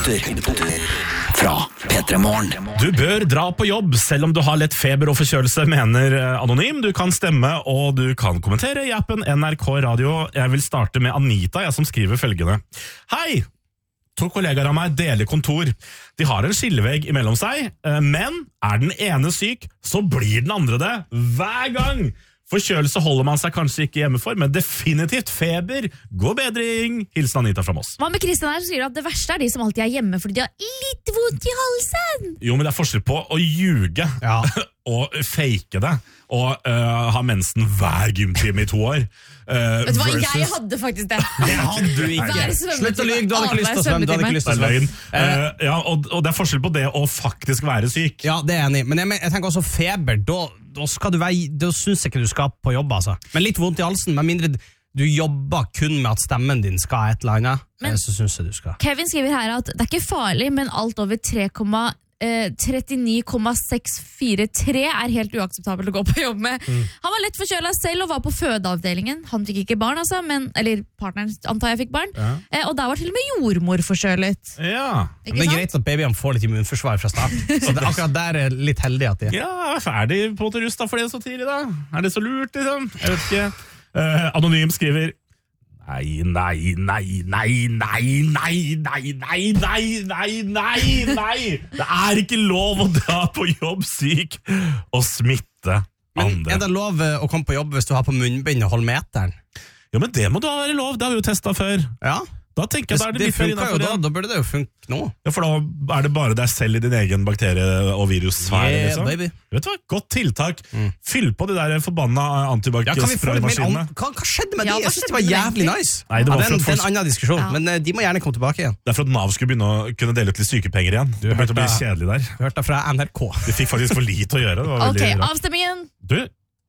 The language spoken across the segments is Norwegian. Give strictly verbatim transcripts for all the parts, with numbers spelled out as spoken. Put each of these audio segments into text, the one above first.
Høydepunkter fra P tre Morgen. Du bør dra på jobb selv om du har lett feber og forkjølelse, mener Anonym. Du kan stemme og du kan kommentere i appen N R K Radio. Jeg vil starte med Anita, jeg som skriver følgende. Hei! To kollegaer av meg deler kontor. De har en skillevegg imellom seg, men er den ene syk, så blir den andre det hver gang. Forkjølelse holder man seg kanskje ikke hjemme for, men definitivt feber. God bedring! Hilsen Anita fra Moss. Hva med Kristian her som skriver at det verste er de som alltid er hjemme fordi de har litt vondt i halsen? Jo, men det er forskjell på å ljuge Ja. og fake det, og uh, ha mensen hver gymtime i to år. Uh, Vet du hva, versus... jeg hadde faktisk det. Det hadde du ikke. Hver svømmetime. Slutt å lyge, du hadde ikke lyst til å svømme. Du hadde ikke lyst Det til er å løgn. svømme. Uh, ja, og, og det er forskjell på det å faktisk være syk. Ja, det er jeg enig i. Men jeg, men jeg tenker også feber, da, da, skal du være, da synes jeg ikke du skal på jobb, altså. Men litt vondt i halsen, med mindre du jobber kun med at stemmen din skal et eller annet, Men- så synes jeg du skal. Kevin skriver her at det er ikke farlig, men alt over tre komma trettini komma seks fire tre er helt uakseptabelt å gå på jobb med. Mm. Han var lett forkjølet selv og var på fødeavdelingen. Han fikk ikke barn, altså, men, eller partneren antar jeg fikk barn. Ja. Eh, og der var til og med jordmor forkjølet. Ja. Ikke Men det er sant? greit at babyene får litt immunforsvar fra start. Så det, akkurat der er litt heldig at de Ja, er de på en måte rusta for det så tidlig, da? Er det så lurt, liksom? Jeg vet ikke. Uh, Anonym skriver Nei, nei, nei, nei, nei, nei, nei, nei, nei, nei, nei, nei. Det er ikke lov å dra på jobb syk og smitte Men andre. er det lov eh, å komme på jobb hvis du har på munnbind og holde meteren? Jo, men det må da være lov, det har vi jo testet før. Ja, Da tenker jeg da er det det litt mer funker jo innenfor da, det. da burde det jo funke nå. Ja, for da er det bare deg selv i din egen bakterie- og virussfære, Yeah, liksom. baby. Vet du hva, godt tiltak. Fyll på de der forbanna Ja, kan vi få litt mer antibac-spraymaskinene. an... hva, hva skjedde med Ja, de? hva Jeg synes det skjedde var med jævlig dem? nice. Nei, det var ja, for det, at det er en folk- annen diskusjon, Ja. men eh, de må gjerne komme tilbake igjen. Det er for at Nav skulle begynne å kunne dele ut litt sykepenger igjen. Det begynte å bli hørte- kjedelig der. Du hørte det fra N R K. De fikk faktisk for lite å gjøre. Det var Ok, veldig bra. avstemmingen. Du,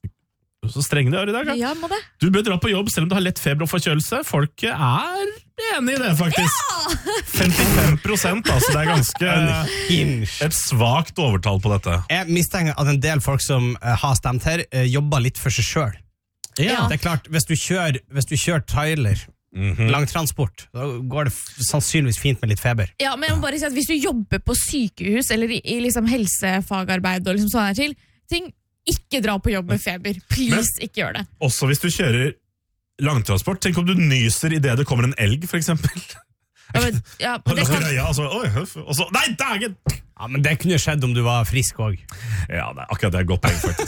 så streng du er i dag, da. Ja, må det. Du bør dra på jobb selv om du har lett feber og forkjølelse. Folk er enig i det, faktisk. femtifem prosent, altså. Det er ganske Hinge. et svagt overtall på dette. Jeg mistenker at en del folk som eh, har stemt her, eh, jobber litt for seg selv. Ja. Det er klart, hvis du kjører, hvis du kjører trailer, langtransport, da går det f- sannsynligvis fint med litt feber. Ja, men jeg må bare si at hvis du jobber på sykehus eller i, i liksom helsefagarbeid og liksom sånne her til, ting, ikke dra på jobb med feber. Please, ikke gjør det. Også hvis du kjører langtransport. Tenk om du nyser i det det kommer en elg, for eksempel. Ja, men, ja, men det kan, Ja, altså, oi, huff, og så, nei, dagen! Ja, men det kunne skjedd om du var frisk også. Ja, det er akkurat det er et godt poeng, faktisk.